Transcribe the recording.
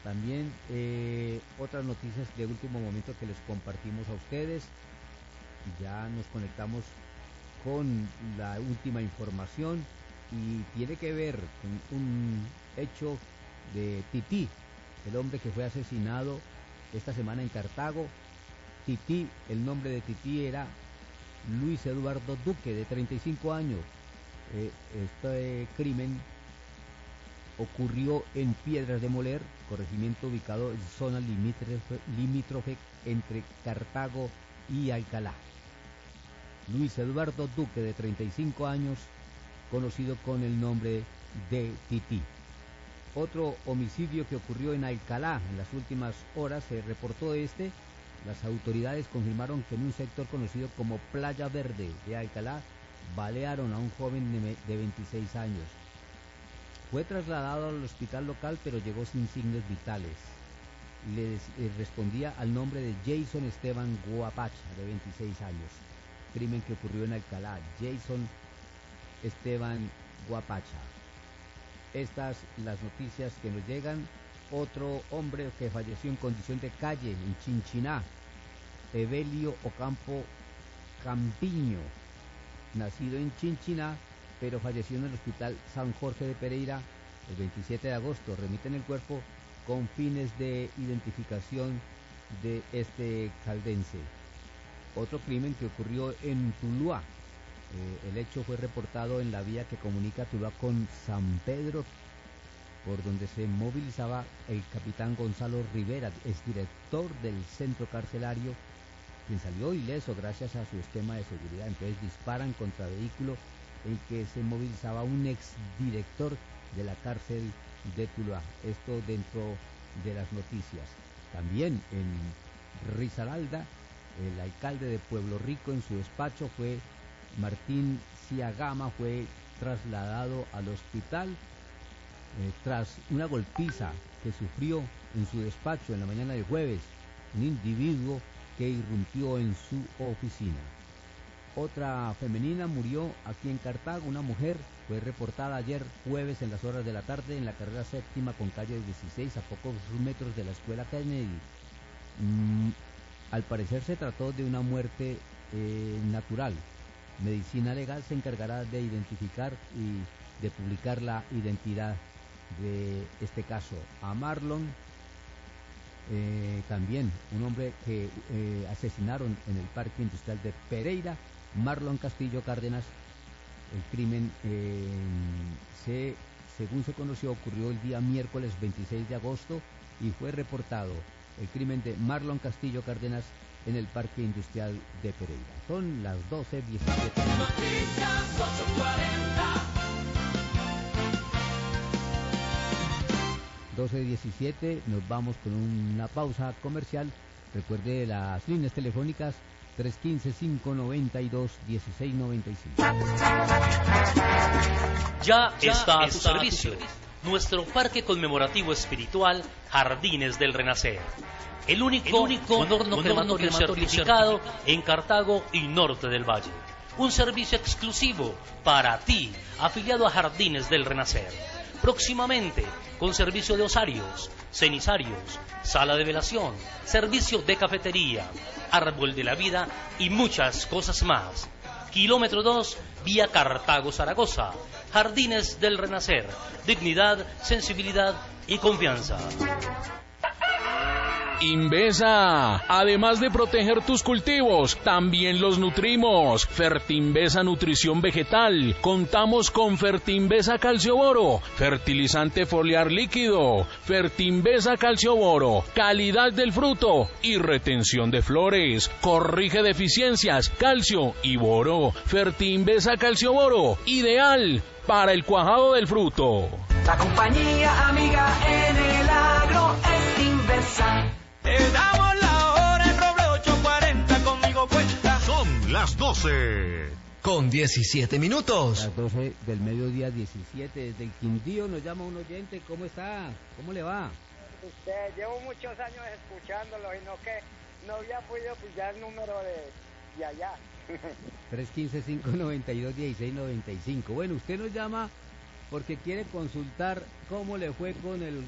También otras noticias de último momento que les compartimos a ustedes. Ya nos conectamos con la última información y tiene que ver con un hecho de Tití, el hombre que fue asesinado esta semana en Cartago. Tití, el nombre de Tití era Luis Eduardo Duque, de 35 años. Este crimen ocurrió en Piedras de Moler, corregimiento ubicado en zona limítrofe entre Cartago y Alcalá. Luis Eduardo Duque, de 35 años, conocido con el nombre de Tití. Otro homicidio que ocurrió en Alcalá en las últimas horas se reportó Las autoridades confirmaron que en un sector conocido como Playa Verde de Alcalá balearon a un joven de 26 años. Fue trasladado al hospital local, pero llegó sin signos vitales. Respondía al nombre de Jason Esteban Guapacha, de 26 años. Crimen que ocurrió en Alcalá. Jason Esteban Guapacha. Estas las noticias que nos llegan. Otro hombre que falleció en condición de calle en Chinchiná, Evelio Ocampo Campiño, nacido en Chinchiná, pero falleció en el hospital San Jorge de Pereira el 27 de agosto. Remiten el cuerpo con fines de identificación de este caldense. Otro crimen que ocurrió en Tuluá. El hecho fue reportado en la vía que comunica Tuluá con San Pedro, por donde se movilizaba el capitán Gonzalo Rivera, exdirector del centro carcelario, quien salió ileso gracias a su esquema de seguridad. Entonces disparan contra vehículo en que se movilizaba un exdirector de la cárcel de Tuluá. Esto dentro de las noticias. También en Risaralda, el alcalde de Pueblo Rico, en su despacho, Martín Ciagama, fue trasladado al hospital tras una golpiza que sufrió en su despacho en la mañana de jueves un individuo que irrumpió en su oficina. Otra femenina murió aquí en Cartago. Una mujer fue reportada ayer jueves en las horas de la tarde en la carrera séptima con calle 16, a pocos metros de la escuela Kennedy. Al parecer se trató de una muerte natural. Medicina Legal se encargará de identificar y de publicar la identidad de este caso. A Marlon, también un hombre que asesinaron en el Parque Industrial de Pereira, Marlon Castillo Cárdenas. El crimen, según se conoció, ocurrió el día miércoles 26 de agosto y fue reportado el crimen de Marlon Castillo Cárdenas en el Parque Industrial de Pereira. Son las 12:17. Noticias 8:40. 12:17, nos vamos con una pausa comercial. Recuerde las líneas telefónicas 315-592-1695. Ya está a tu servicio nuestro parque conmemorativo espiritual Jardines del Renacer. El único horno crematorio certificado en Cartago y norte del Valle. Un servicio exclusivo para ti, afiliado a Jardines del Renacer. Próximamente, con servicio de osarios, cenizarios, sala de velación, servicio de cafetería, árbol de la vida y muchas cosas más. Kilómetro 2, vía Cartago-Zaragoza. Jardines del Renacer. Dignidad, sensibilidad y confianza. Invesa, además de proteger tus cultivos, también los nutrimos. Fertinvesa Nutrición Vegetal. Contamos con Fertinvesa Calcio Boro, fertilizante foliar líquido. Fertinvesa Calcio Boro, calidad del fruto y retención de flores. Corrige deficiencias, calcio y boro. Fertinvesa Calcio Boro, ideal para el cuajado del fruto. La compañía amiga en el agro es Invesa. Te damos la hora en Roble 840, conmigo cuenta. Son las 12:17. Las 12 del mediodía 17, desde el Quindío nos llama un oyente. ¿Cómo está? ¿Cómo le va? Llevo muchos años escuchándolo y no había podido pillar el número de allá. 315-592-1695. Bueno, usted nos llama porque quiere consultar cómo le fue con el